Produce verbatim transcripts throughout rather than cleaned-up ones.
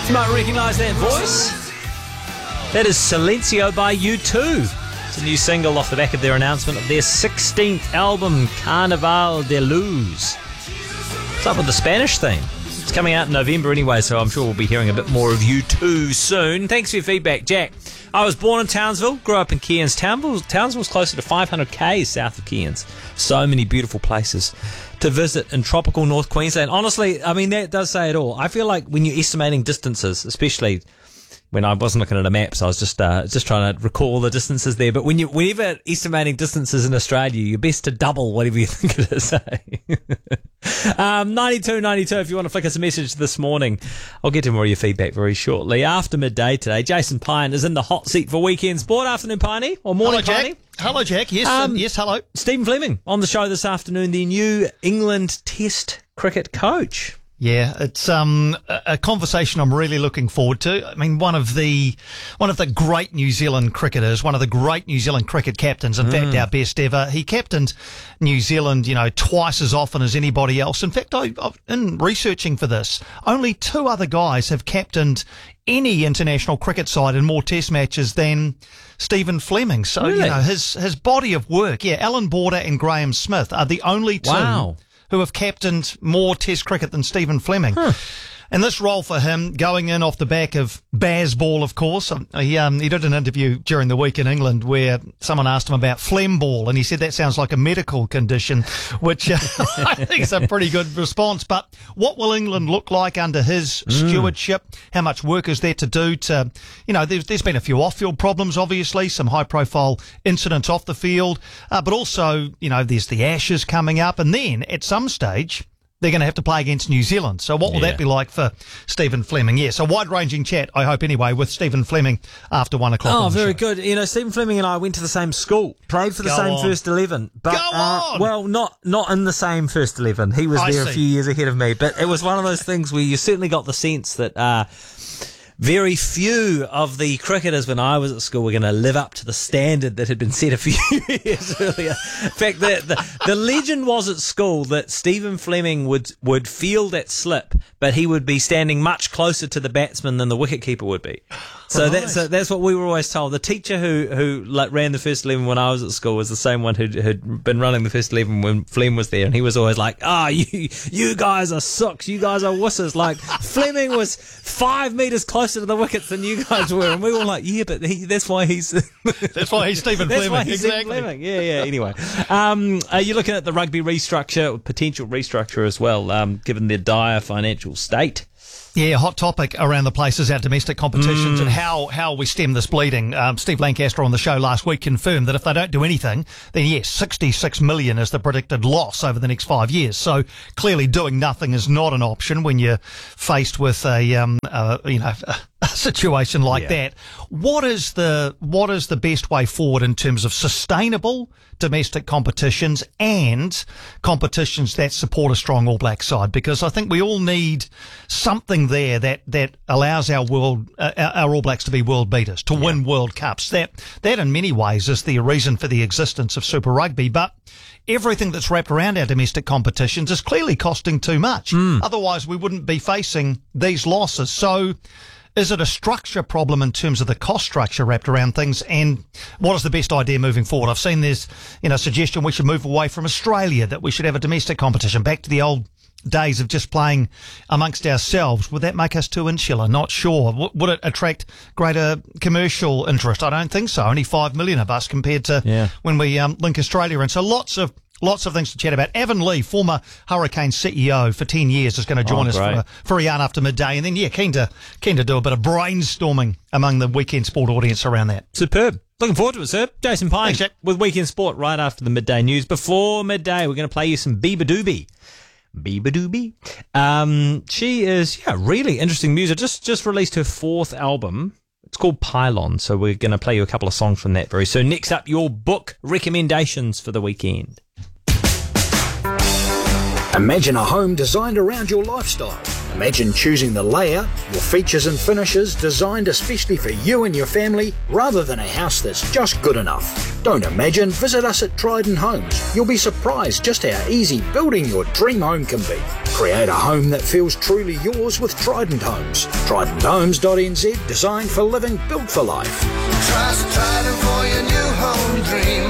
You might recognise that voice. That is Silencio by U two. It's a new single off the back of their announcement of their sixteenth album, Carnaval de Luz. What's up with the Spanish theme? It's coming out in November anyway, so I'm sure we'll be hearing a bit more of U two soon. Thanks for your feedback, Jack. I was born in Townsville, grew up in Cairns. Townsville, Townsville's closer to five hundred kays south of Cairns. So many beautiful places to visit in tropical North Queensland. Honestly, I mean, that does say it all. I feel like when you're estimating distances, especially when I wasn't looking at a map, so I was just uh, just trying to recall the distances there. But when you, whenever estimating distances in Australia, you're best to double whatever you think it is. Eh? um, ninety-two ninety-two, if you want to flick us a message this morning. I'll get to more of your feedback very shortly. After midday today, Jason Pine is in the hot seat for Weekend Sport. Afternoon, Piney, or morning, hello, Piney. Jack. Hello, Jack. Yes, Um, um, yes, hello. Stephen Fleming on the show this afternoon, the New England Test cricket coach. Yeah, it's um a, a conversation I'm really looking forward to. I mean, one of the one of the great New Zealand cricketers, one of the great New Zealand cricket captains, in mm. fact, our best ever. He captained New Zealand, you know, twice as often as anybody else. In fact, I, I've, in researching for this, only two other guys have captained any international cricket side in more test matches than Stephen Fleming. So, really? you know, his his body of work, yeah, Alan Border and Graham Smith are the only two Wow. who have captained more Test cricket than Stephen Fleming. Huh. And this role for him, going in off the back of Bazball, of course. He, um, he did an interview during the week in England where someone asked him about Flemball, and he said that sounds like a medical condition, which uh, I think is a pretty good response. But what will England look like under his mm. stewardship? How much work is there to do to, you know, there's, there's been a few off-field problems, obviously, some high-profile incidents off the field, uh, but also, you know, there's the Ashes coming up, and then at some stage they're going to have to play against New Zealand. So what will yeah. that be like for Stephen Fleming? Yes, a wide-ranging chat, I hope anyway, with Stephen Fleming after one o'clock. Oh, on the very show. good. You know, Stephen Fleming and I went to the same school, played for the Go same on. first eleven. But, Go uh, on! well, not not in the same first eleven. He was I there see. a few years ahead of me. But it was one of those things where you certainly got the sense that uh, very few of the cricketers when I was at school were going to live up to the standard that had been set a few years earlier. In fact, the, the, the legend was at school that Stephen Fleming would, would field that slip, but he would be standing much closer to the batsman than the wicketkeeper would be. So Right. that's uh, that's what we were always told. The teacher who who like ran the first eleven when I was at school was the same one who had been running the first eleven when Flem was there, and he was always like, "Ah, oh, you you guys are sooks, you guys are wusses." Like Fleming was five metres closer to the wickets than you guys were, and we were like, "Yeah, but he, that's why he's That's why he's Stephen that's Fleming. why he's Stephen exactly. Fleming." Yeah, yeah. Anyway, um, are you looking at the rugby restructure, potential restructure as well, um, given their dire financial state? Yeah, hot topic around the place is our domestic competitions Mm. and how, how we stem this bleeding. Um, Steve Lancaster on the show last week confirmed that if they don't do anything, then yes, sixty-six million is the predicted loss over the next five years. So clearly doing nothing is not an option when you're faced with a, um, uh, you know, a situation like Yeah. that. What is the, what is the best way forward in terms of sustainable domestic competitions and competitions that support a strong All Black side? Because I think we all need something there that, that allows our world, uh, our All Blacks to be world beaters, to yeah. win World Cups. That, that in many ways is the reason for the existence of Super Rugby. But everything that's wrapped around our domestic competitions is clearly costing too much. Mm. Otherwise we wouldn't be facing these losses. So is it a structure problem in terms of the cost structure wrapped around things? And what is the best idea moving forward? I've seen there's, you know, suggestion we should move away from Australia, that we should have a domestic competition, back to the old days of just playing amongst ourselves. Would that make us too insular? Not sure. W- would it attract greater commercial interest? I don't think so. Only five million of us compared to Yeah. when we um, link Australia in. So lots of Lots of things to chat about. Evan Lee, former Hurricane C E O for ten years, is going to join Oh, us for great. a, for a yarn after midday. And then, yeah, keen to, keen to do a bit of brainstorming among the Weekend Sport audience around that. Superb. Looking forward to it, sir. Jason Pine Thanks, Jack. with Weekend Sport right after the midday news. Before midday, we're going to play you some Biba Doobie. Biba Doobie. Um, she is, yeah, really interesting music. Just, just released her fourth album. It's called Pylon, so we're going to play you a couple of songs from that very soon. Next up, your book recommendations for the weekend. Imagine a home designed around your lifestyle. Imagine choosing the layout, your features and finishes designed especially for you and your family, rather than a house that's just good enough. Don't imagine, visit us at Trident Homes. You'll be surprised just how easy building your dream home can be. Create a home that feels truly yours with Trident Homes. trident homes dot n z, designed for living, built for life. Trust Trident for your new home dream.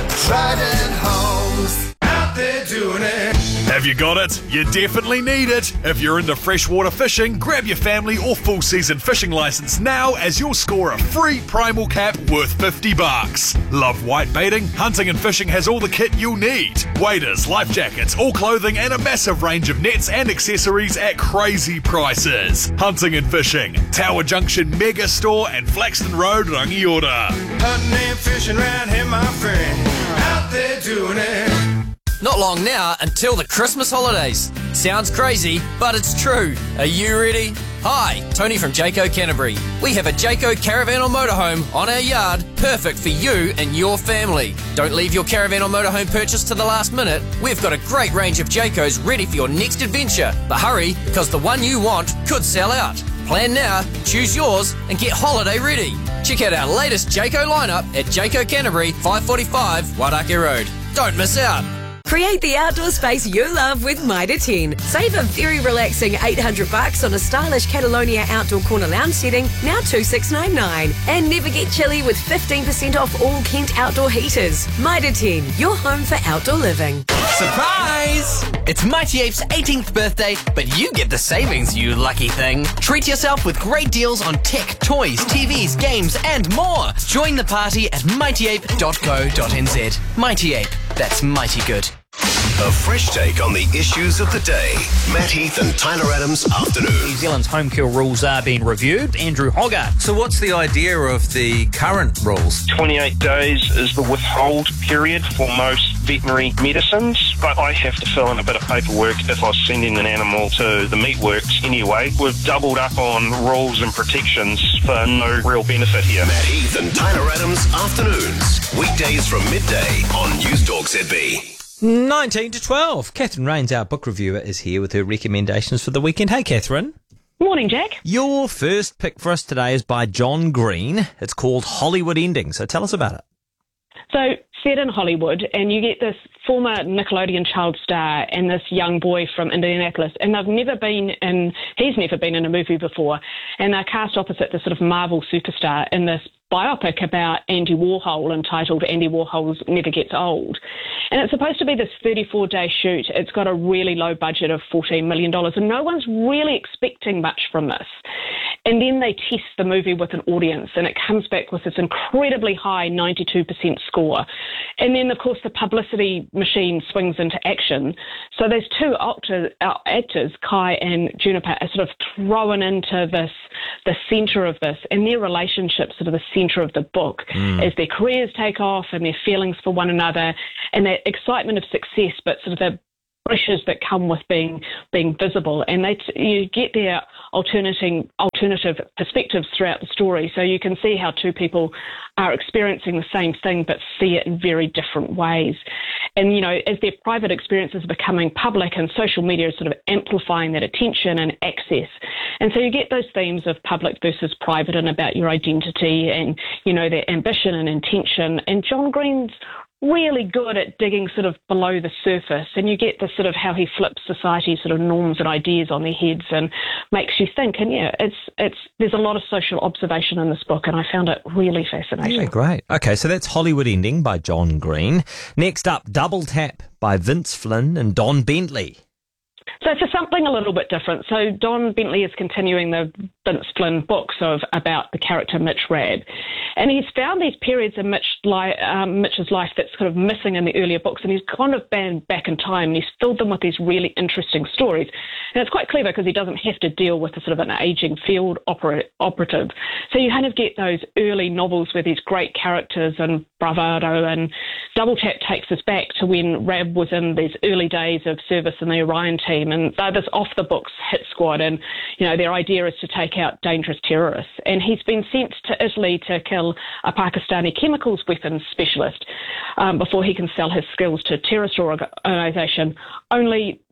Trident Homes. Out there doing it. Have you got it? You definitely need it. If you're into freshwater fishing, grab your family or full season fishing license now, as you'll score a free primal cap worth fifty bucks. Love white baiting? Hunting and Fishing has all the kit you'll need. Waders, life jackets, all clothing, and a massive range of nets and accessories at crazy prices. Hunting and Fishing, Tower Junction Mega Store and Flaxton Road, Rangiora. Hunting and fishing round here, my friend. Out there doing it. Not long now until the Christmas holidays. Sounds crazy, but it's true. Are you ready? Hi, Tony from Jayco Canterbury. We have a Jayco caravan or motorhome on our yard, perfect for you and your family. Don't leave your caravan or motorhome purchase to the last minute. We've got a great range of Jaycos ready for your next adventure. But hurry, because the one you want could sell out. Plan now, choose yours, and get holiday ready. Check out our latest Jayco lineup at Jayco Canterbury, five forty-five Wairākei Road. Don't miss out. Create the outdoor space you love with Mitre ten. Save a very relaxing eight hundred bucks on a stylish Catalonia outdoor corner lounge setting, now two thousand six hundred ninety-nine. And never get chilly with fifteen percent off all Kent outdoor heaters. Mitre ten, your home for outdoor living. Surprise! It's Mighty Ape's eighteenth birthday, but you get the savings, you lucky thing. Treat yourself with great deals on tech, toys, T Vs, games, and more. Join the party at mighty ape dot co dot n z. Mighty Ape, that's mighty good. A fresh take on the issues of the day. Matt Heath and Tyler Adams Afternoon. New Zealand's home kill rules are being reviewed. Andrew Hoggart. So what's the idea of the current rules? twenty-eight days is the withhold period for most veterinary medicines, but I have to fill in a bit of paperwork if I was sending an animal to the meatworks anyway. We've doubled up on rules and protections for no real benefit here. Matt Heath and Tyler Adams Afternoons. Weekdays from midday on News Talk Z B. nineteen to twelve. Catherine Rains, our book reviewer, is here with her recommendations for the weekend. Hey, Catherine. Morning, Jack. Your first pick for us today is by John Green. It's called Hollywood Ending, so tell us about it. So, set in Hollywood, and you get this former Nickelodeon child star and this young boy from Indianapolis, and they've never been in, he's never been in a movie before, and they're cast opposite this sort of Marvel superstar in this biopic about Andy Warhol entitled Andy Warhol's Never Gets Old. And it's supposed to be this thirty-four day shoot. It's got a really low budget of fourteen million dollars, and no one's really expecting much from this. And then they test the movie with an audience, and it comes back with this incredibly high ninety-two percent score. And then, of course, the publicity machine swings into action. So those two actor, uh, actors, Kai and Juniper, are sort of thrown into this, the centre of this, and their relationship sort of the centre of the book mm. as their careers take off and their feelings for one another and that excitement of success, but sort of the pressures that come with being being visible, and they t- you get their alternating alternative perspectives throughout the story, so you can see how two people are experiencing the same thing but see it in very different ways. And you know, as their private experiences are becoming public, and social media is sort of amplifying that attention and access, and so you get those themes of public versus private and about your identity and you know their ambition and intention. And John Green's really good at digging sort of below the surface, and you get the sort of how he flips society's sort of norms and ideas on their heads and makes you think. And yeah, it's it's there's a lot of social observation in this book, and I found it really fascinating. Yeah, great. Okay, so that's Hollywood Ending by John Green. Next up, Double Tap by Vince Flynn and Don Bentley. So for something a little bit different. So Don Bentley is continuing the Vince Flynn books of about the character Mitch Rabb, and he's found these periods in Mitch li- um, Mitch's life that's kind of missing in the earlier books, and he's kind of been back in time, and he's filled them with these really interesting stories. And it's quite clever because he doesn't have to deal with a sort of an aging field opera- operative. So you kind of get those early novels with these great characters and bravado, and Double Tap takes us back to when Rabb was in these early days of service in the Orion team, and they're this off-the-books hit squad, and you know their idea is to take out dangerous terrorists. And he's been sent to Italy to kill a Pakistani chemicals weapons specialist um, before he can sell his skills to a terrorist organisation. Only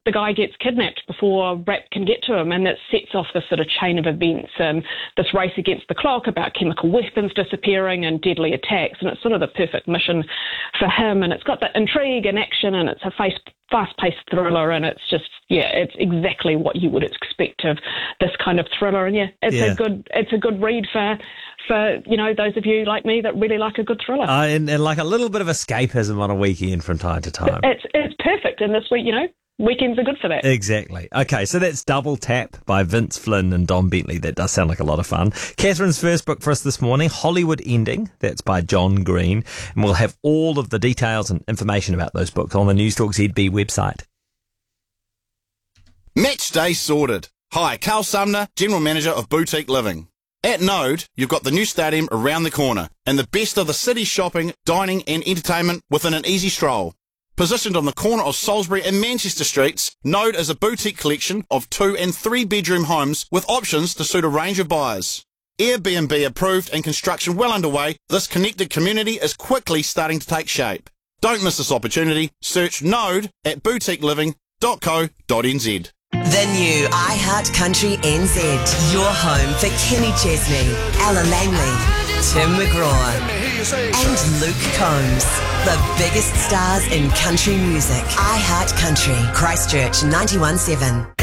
the guy gets kidnapped before Rapp can get to him, and it sets off this sort of chain of events, um, this race against the clock about chemical weapons disappearing and deadly attacks, and it's sort of the perfect mission for him, and it's got the intrigue and action, and it's a face, fast-paced thriller, and it's just, yeah, it's exactly what you would expect of this kind of thriller, and yeah, it's Yeah. a good, it's a good read for, for, you know, those of you like me that really like a good thriller. Uh, and, and like a little bit of escapism on a weekend from time to time. It's, it's perfect, and this week, you know, weekends are good for that. Exactly. Okay, so that's Double Tap by Vince Flynn and Don Bentley. That does sound like a lot of fun. Catherine's first book for us this morning, Hollywood Ending. That's by John Green. And we'll have all of the details and information about those books on the Newstalk Z B website. Match day sorted. Hi, Carl Sumner, General Manager of Boutique Living. At Node, you've got the new stadium around the corner and the best of the city's shopping, dining and entertainment within an easy stroll. Positioned on the corner of Salisbury and Manchester Streets, Node is a boutique collection of two and three bedroom homes with options to suit a range of buyers. Airbnb approved and construction well underway, this connected community is quickly starting to take shape. Don't miss this opportunity. Search Node at boutique living dot co dot n z. The new iHeart Country N Z. Your home for Kenny Chesney, Ella Langley, Tim McGraw, and Luke Combs. The biggest stars in country music. iHeart Country, Christchurch ninety-one point seven.